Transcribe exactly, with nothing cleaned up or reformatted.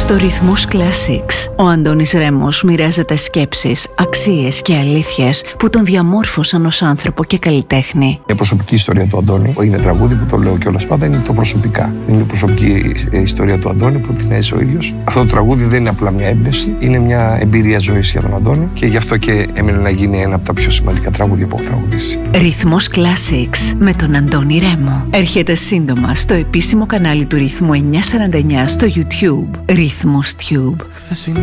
Στο Ρυθμός Classics, ο Αντώνης Ρέμος μοιράζεται σκέψεις, αξίες και αλήθειες που τον διαμόρφωσαν ως άνθρωπο και καλλιτέχνη. Η προσωπική ιστορία του Αντώνη είναι τραγούδι που το λέω κιόλας πάντα, είναι το προσωπικά. Είναι η προσωπική ιστορία του Αντώνη που την έζησε ο ίδιος. Αυτό το τραγούδι δεν είναι απλά μια έμπνευση, είναι μια εμπειρία ζωής για τον Αντώνη και γι' αυτό και έμεινε να γίνει ένα από τα πιο σημαντικά τραγούδια που έχω τραγουδήσει. Ρυθμός Classics με τον Αντώνη Ρέμο. Έρχεται σύντομα στο επίσημο κανάλι του Ρυθμού εννιακόσια σαράντα εννιά στο YouTube. Ρυθμός Tube.